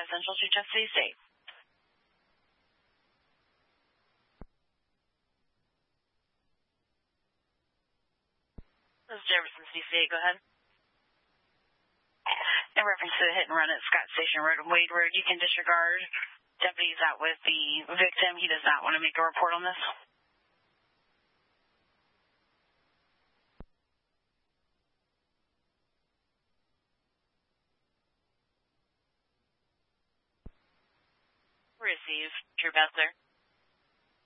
Essential to Chesapeake State. This is Jefferson CCA. Go ahead. In reference to the hit and run at Scott Station Road and Wade Road, you can disregard. Deputy's out with the victim. He does not want to make a report on this. Receive. True pass there.